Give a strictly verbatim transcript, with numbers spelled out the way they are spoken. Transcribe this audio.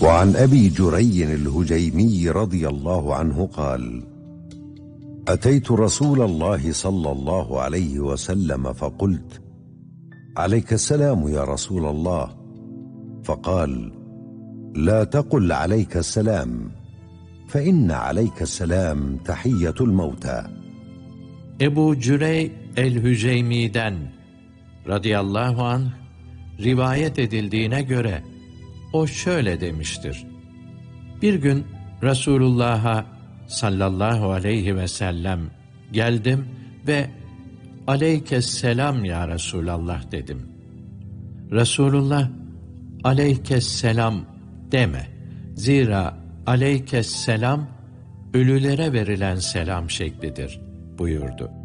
وعن أبي جري الهجيمي رضي الله عنه قال: أتيت رسول الله صلى الله عليه وسلم فقلت: عليك السلام يا رسول الله. فقال: لا تقل عليك السلام، فإن عليك السلام تحية الموتى. Ebu Cürey el-Hüceymi'den radıyallahu anh rivayet edildiğine göre o şöyle demiştir: Bir gün Resulullah'a sallallahu aleyhi ve sellem geldim ve aleykesselam ya Resulallah dedim. Resulullah aleykesselam deme. Zira aleykesselam ölülere verilen selam şeklidir buyurdu.